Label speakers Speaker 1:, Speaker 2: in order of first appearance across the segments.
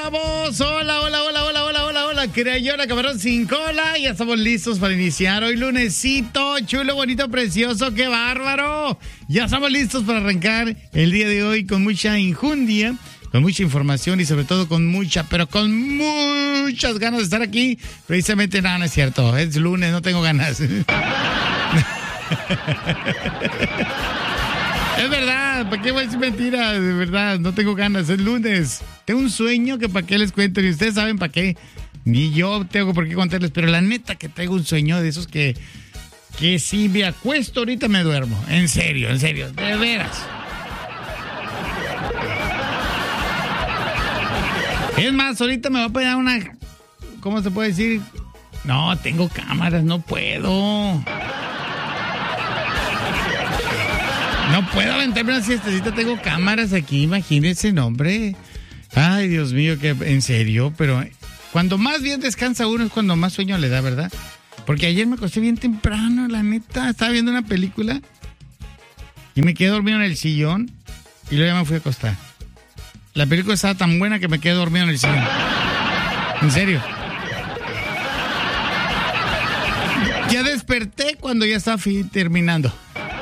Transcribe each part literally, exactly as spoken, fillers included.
Speaker 1: chavos? Hola, hola, hola, hola, hola, hola, hola. Crayola, camarón sin cola. Ya estamos listos para iniciar hoy lunesito. Chulo, bonito, precioso. ¡Qué bárbaro! Ya estamos listos para arrancar el día de hoy con mucha injundia, con mucha información y sobre todo con mucha, pero con muchas ganas de estar aquí. Precisamente, no, no es cierto. Es lunes, no tengo ganas. Es verdad, ¿para qué voy a decir mentiras? De verdad, no tengo ganas, es lunes. Tengo un sueño que para qué les cuento, y ustedes saben para qué. Ni yo tengo por qué contarles, pero la neta que tengo un sueño de esos que, que si me acuesto ahorita me duermo. En serio, en serio, de veras. Es más, ahorita me va a pegar una... ¿Cómo se puede decir? No, tengo cámaras, no puedo. No puedo aventarme una siestecita, tengo cámaras aquí, imagínense, nombre. Ay, Dios mío, que en serio, pero cuando más bien descansa uno es cuando más sueño le da, ¿verdad? Porque ayer me acosté bien temprano, la neta, estaba viendo una película y me quedé dormido en el sillón y luego ya me fui a acostar. La película estaba tan buena que me quedé dormido en el sillón. En serio. Ya desperté cuando ya estaba terminando.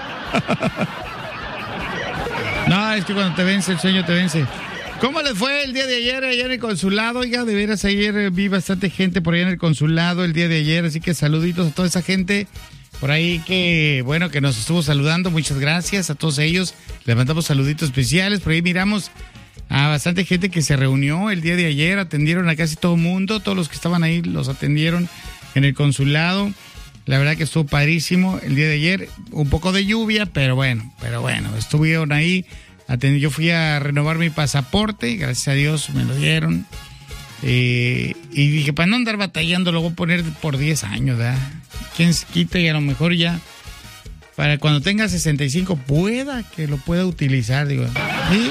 Speaker 1: No, es que cuando te vence el sueño te vence. ¿Cómo les fue el día de ayer allá en el consulado? Oiga, de veras, ayer vi bastante gente por allá en el consulado el día de ayer, así que saluditos a toda esa gente por ahí que, bueno, que nos estuvo saludando. Muchas gracias a todos ellos. Les mandamos saluditos especiales. Por ahí miramos a bastante gente que se reunió el día de ayer, atendieron a casi todo el mundo, todos los que estaban ahí los atendieron en el consulado. La verdad que estuvo padrísimo el día de ayer, un poco de lluvia, pero bueno, pero bueno, estuvieron ahí. Atendí, yo fui a renovar mi pasaporte, gracias a Dios me lo dieron. Eh, y dije, para no andar batallando, lo voy a poner por diez años, ¿verdad? ¿Quién se quita? Y a lo mejor ya, para cuando tenga sesenta y cinco, pueda que lo pueda utilizar, digo. Sí,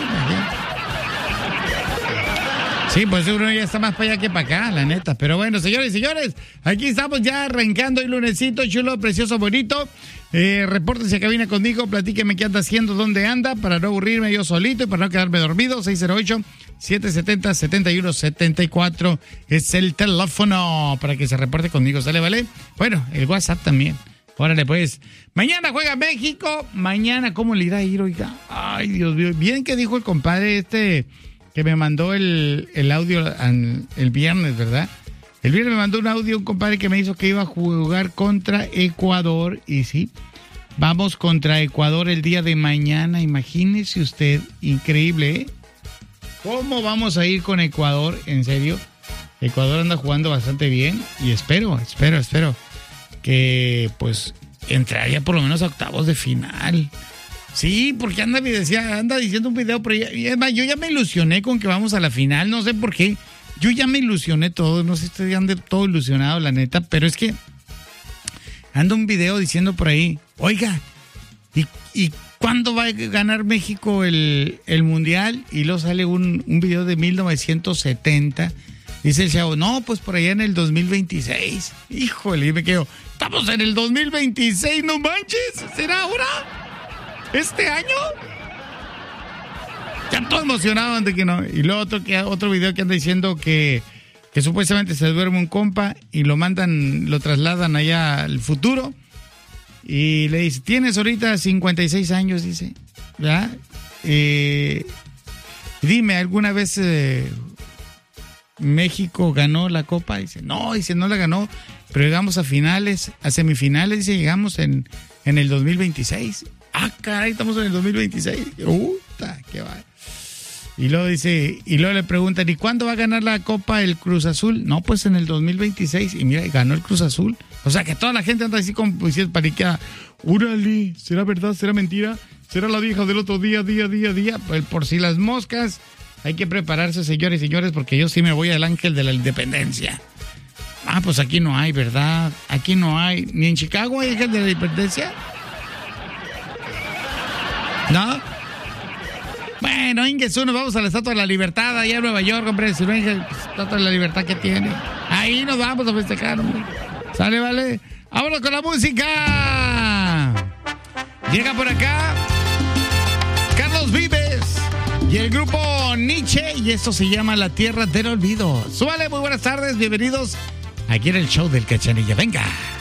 Speaker 1: Sí, pues uno ya está más para allá que para acá, la neta. Pero bueno, señores y señores, aquí estamos ya arrancando el lunesito, chulo, precioso, bonito. Eh, repórtense a cabina conmigo, platíqueme qué anda haciendo, dónde anda, para no aburrirme yo solito y para no quedarme dormido. seis cero ocho, siete siete cero, siete uno siete cuatro es el teléfono para que se reporte conmigo, ¿sale, vale? Bueno, el WhatsApp también. Órale, pues. Mañana juega México. Mañana, ¿cómo le irá a ir, oiga? Ay, Dios mío. Bien que dijo el compadre este... que me mandó el, el audio el viernes, ¿verdad? El viernes me mandó un audio un compadre que me hizo que iba a jugar contra Ecuador. Y sí, vamos contra Ecuador el día de mañana. Imagínese usted, increíble, ¿eh? ¿Cómo vamos a ir con Ecuador? En serio, Ecuador anda jugando bastante bien. Y espero, espero, espero que pues entraría por lo menos a octavos de final. Sí, porque anda, decía, anda diciendo un video, pero ya, y además, yo ya me ilusioné con que vamos a la final, no sé por qué. Yo ya me ilusioné todo, no sé si ustedes ande todo ilusionado, la neta, pero es que anda un video diciendo por ahí, oiga, ¿y, y cuándo va a ganar México el, el Mundial? Y luego sale un, un video de mil novecientos setenta, dice el chavo, no, pues por allá en el dos mil veintiséis. Híjole, y me quedo, estamos en el dos mil veintiséis, no manches, ¿será ahora? ¿Este año? Ya todo emocionado antes que no. Y luego otro, que, otro video que anda diciendo que, que supuestamente se duerme un compa y lo mandan, lo trasladan allá al futuro. Y le dice, tienes ahorita cincuenta y seis años, dice. ¿Verdad? Eh, dime, ¿alguna vez eh, México ganó la copa? Dice, no, dice, no la ganó, pero llegamos a finales, a semifinales, dice, llegamos en, en el dos mil veintiséis. Ah, caray, estamos en el dos mil veintiséis. Uta, qué va. Y luego dice, y luego le preguntan, ¿y cuándo va a ganar la Copa el Cruz Azul? No, pues en el dos mil veintiséis. Y mira, ganó el Cruz Azul. O sea que toda la gente anda así como pues, paniqueada. ¡Úrale! ¿Será verdad? ¿Será mentira? ¿Será la vieja del otro día, día, día, día? Pues por si las moscas, hay que prepararse, señores y señores, porque yo sí me voy al Ángel de la Independencia. Ah, pues aquí no hay, ¿verdad? Aquí no hay. ¿Ni en Chicago hay Ángel de la Independencia? ¿No? Bueno, Ingesu, nos vamos a la Estatua de la Libertad, allá en Nueva York, hombre. Si no hay Estatua de la Libertad que tiene. Ahí nos vamos a festejar, hombre. ¿Sale, vale? ¡Vámonos con la música! Llega por acá Carlos Vives Y el grupo Nietzsche, y esto se llama La Tierra del Olvido. Súbale, muy buenas tardes, bienvenidos aquí en el show del Cachanilla. Venga.